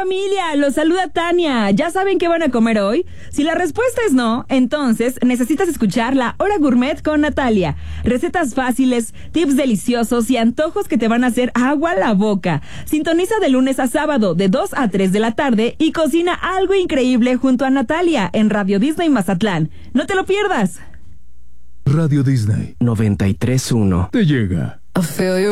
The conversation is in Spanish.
familia! Los saluda Tania. ¿Ya saben qué van a comer hoy? Si la respuesta es no, entonces necesitas escuchar La Hora Gourmet con Natalia. Recetas fáciles, tips deliciosos y antojos que te van a hacer agua a la boca. Sintoniza de lunes a sábado de 2 a 3 de la tarde y cocina algo increíble junto a Natalia en Radio Disney Mazatlán. ¡No te lo pierdas! Radio Disney 93.1 te llega.